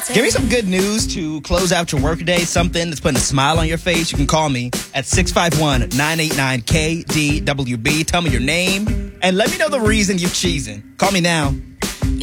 Give me some good news to close out your workday, something that's putting a smile on your face. You can call me at 651-989-KDWB. Tell me your name and let me know the reason you're cheesing. Call me now.